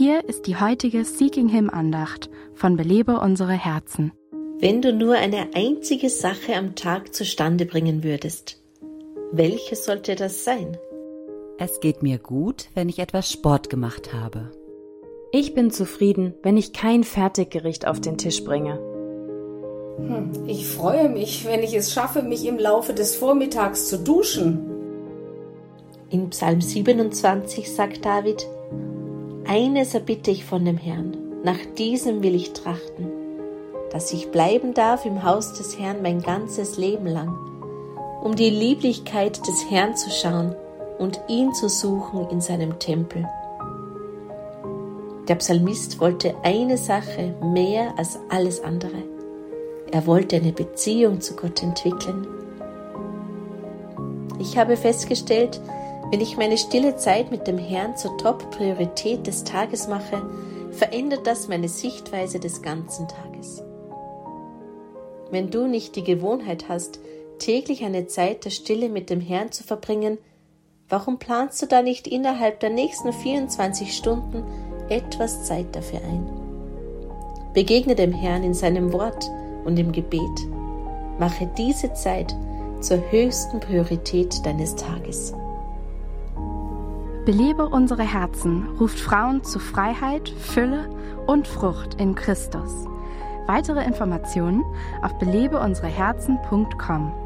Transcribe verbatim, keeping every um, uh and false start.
Hier ist die heutige Seeking Him Andacht von Belebe unsere Herzen. Wenn du nur eine einzige Sache am Tag zustande bringen würdest, welche sollte das sein? Es geht mir gut, wenn ich etwas Sport gemacht habe. Ich bin zufrieden, wenn ich kein Fertiggericht auf den Tisch bringe. Hm, ich freue mich, wenn ich es schaffe, mich im Laufe des Vormittags zu duschen. In Psalm siebenundzwanzig sagt David: Eines erbitte ich von dem Herrn, nach diesem will ich trachten, dass ich bleiben darf im Haus des Herrn mein ganzes Leben lang, um die Lieblichkeit des Herrn zu schauen und ihn zu suchen in seinem Tempel. Der Psalmist wollte eine Sache mehr als alles andere. Er wollte eine Beziehung zu Gott entwickeln. Ich habe festgestellt, wenn ich meine stille Zeit mit dem Herrn zur Top-Priorität des Tages mache, verändert das meine Sichtweise des ganzen Tages. Wenn du nicht die Gewohnheit hast, täglich eine Zeit der Stille mit dem Herrn zu verbringen, warum planst du da nicht innerhalb der nächsten vierundzwanzig Stunden etwas Zeit dafür ein? Begegne dem Herrn in seinem Wort und im Gebet. Mache diese Zeit zur höchsten Priorität deines Tages. Belebe unsere Herzen ruft Frauen zu Freiheit, Fülle und Frucht in Christus. Weitere Informationen auf belebe unsere herzen punkt com.